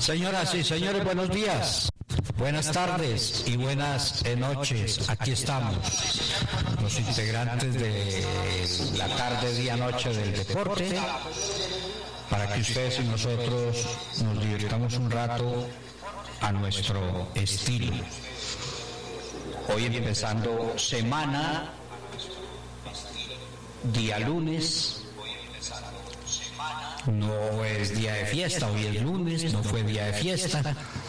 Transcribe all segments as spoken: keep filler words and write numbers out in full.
Señoras y señores, buenos días, buenas tardes y buenas noches. Aquí estamos, los integrantes de la tarde, día, noche del deporte, para que ustedes y nosotros nos divirtamos un rato a nuestro estilo. Hoy empezando semana, día lunes. No es día de fiesta, hoy es lunes, no fue día de fiesta.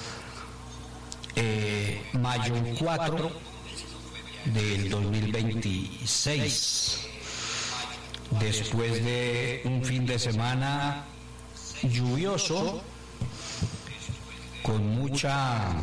Eh, mayo cuatro del dos mil veintiséis. Después de un fin de semana lluvioso, con mucha,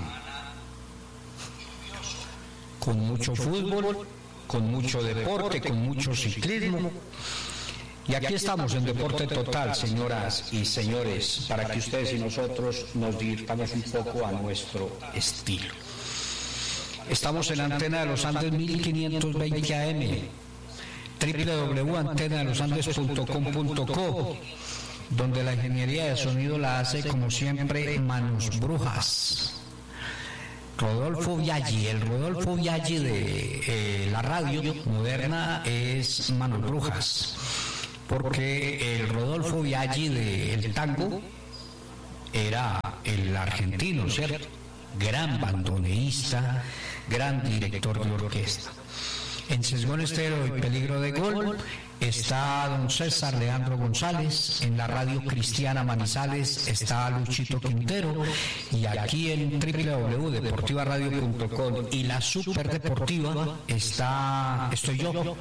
con mucho fútbol, con mucho deporte, con mucho ciclismo. Y aquí estamos en Deporte Total, señoras y señores, para que ustedes y nosotros nos divirtamos un poco a nuestro estilo. Estamos en la Antena de los Andes mil quinientos veinte A M, doble u doble u doble u punto antena de los andes punto com punto co, donde la ingeniería de sonido la hace, como siempre, manos brujas. Rodolfo Viaggi, el Rodolfo Viaggi de eh, la radio moderna es manos brujas, porque el Rodolfo Viaggi del tango era el argentino, ¿cierto? Gran bandoneísta, gran director de orquesta. En Sesgón Estéreo y Peligro de Gol está don César Leandro González, en la radio cristiana Manizales está Luchito Quintero, y aquí en doble u doble u doble u punto deportiva radio punto com y la Superdeportiva está, estoy yo.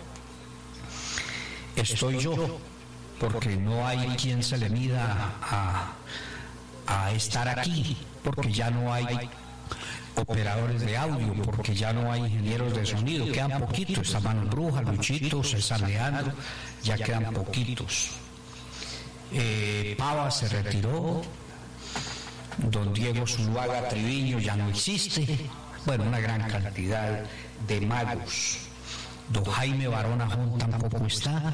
Estoy yo, porque no hay quien se le mida a, a estar aquí, porque ya no hay operadores de audio, porque ya no hay ingenieros de sonido, quedan poquitos, está Manos Brujas, Luchito, César Leandro, ya quedan poquitos. Eh, Pava se retiró, don Diego Zuluaga Triviño ya no existe, bueno, una gran cantidad de magos. Don Jaime Barón Ajón tampoco está.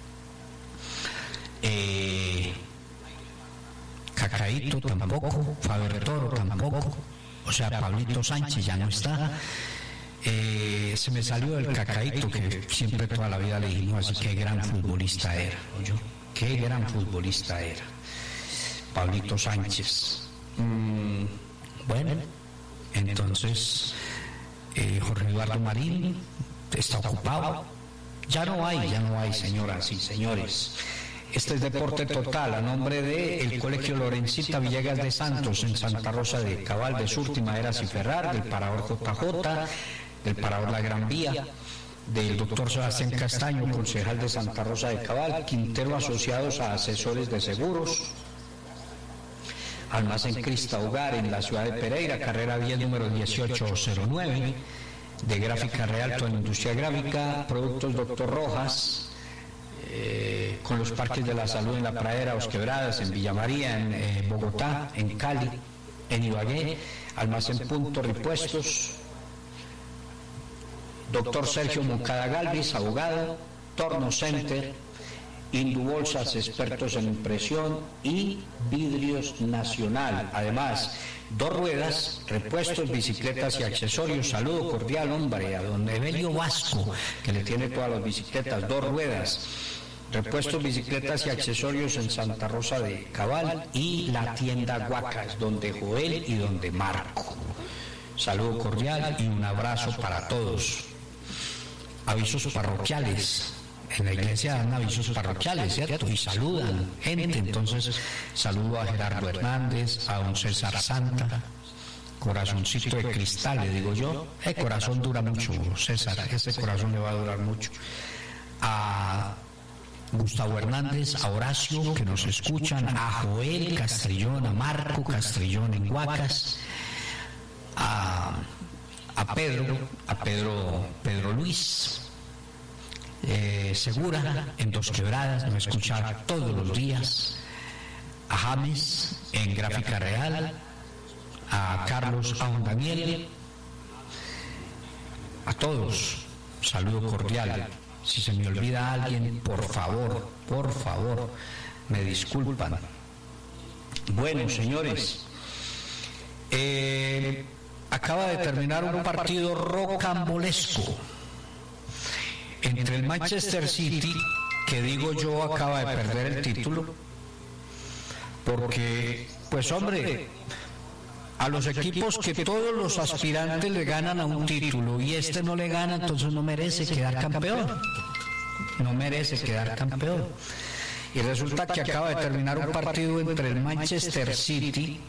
Eh, Cacaíto tampoco. Faber Toro tampoco. O sea, Pablito Sánchez ya no está. Eh, se me salió el Cacaíto, que siempre toda la vida le dijimos así, qué gran futbolista era. ¿Oyó? Qué gran futbolista era. Pablito Sánchez. Mm, bueno, entonces eh, Jorge Eduardo Marín está ocupado. Ya no hay, ya no hay, señoras y señores. Este es Deporte Total, a nombre de el Colegio Lorencita Villegas de Santos, en Santa Rosa de Cabal, de Surti, Maderas y Ferrar, del Parador J J, del Parador La Gran Vía, del doctor Sebastián Castaño, concejal de Santa Rosa de Cabal, Quintero Asociados a Asesores de Seguros, Almacén Crista Hogar en la ciudad de Pereira, carrera diez, número dieciocho cero nueve, de Gráfica Real, toda la industria gráfica, Productos Doctor Rojas, eh, con los parques de la salud en La Pradera, Os Quebradas, en Villa María, en eh, Bogotá, en Cali, en Ibagué, Almacén Punto Repuestos, doctor Sergio Moncada Galvis, abogado, Torno Center, Indubolsas, expertos en impresión, y Vidrios Nacional. Además, Dos Ruedas, repuestos, bicicletas y accesorios. Saludo cordial, hombre, a don Evelio Vasco, que le tiene todas las bicicletas. Dos Ruedas, repuestos, bicicletas y accesorios en Santa Rosa de Cabal, y la tienda Guacas, donde Joel y donde Marco. Saludo cordial y un abrazo para todos. Avisos parroquiales. En la iglesia dan avisos parroquiales, ¿cierto? Y saludan gente. Entonces, saludo a Gerardo Hernández, a don César Santa, corazoncito de cristal, le digo yo. El corazón dura mucho, César, ese corazón le va a durar mucho. A Gustavo Hernández, a Horacio, que nos escuchan, a Joel Castrillón, a Marco Castrillón en Guacas, a, a Pedro, a Pedro, Pedro Luis Eh, Segura en Dos Quebradas, me escuchar todos los días, a James en Gráfica Real, a Carlos, a don Daniel, a todos, saludo cordial. Si se me olvida alguien, por favor, por favor, me disculpan. Bueno, señores, Eh, acaba de terminar un partido rocambolesco entre el Manchester City, que digo yo acaba de perder el título, porque, pues hombre, a los equipos que todos los aspirantes le ganan a un título y este no le gana, entonces no merece quedar campeón, no merece quedar campeón. Y resulta que acaba de terminar un partido entre el Manchester City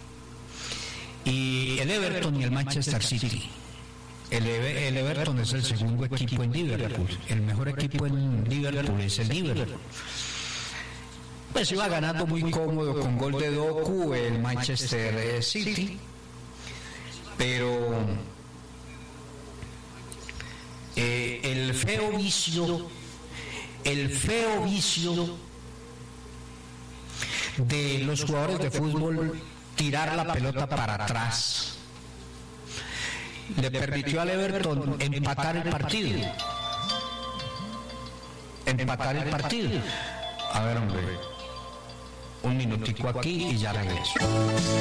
y el Everton y el Manchester City. El, el Everton es el segundo equipo en Liverpool, el mejor equipo en Liverpool es el Liverpool. Pues iba ganando muy cómodo con gol de Doku el Manchester City, pero eh, el feo vicio, el feo vicio de los jugadores de fútbol tirar la pelota para atrás le permitió al Everton empatar el partido. Empatar el partido. A ver, hombre, un minutico aquí y ya regreso.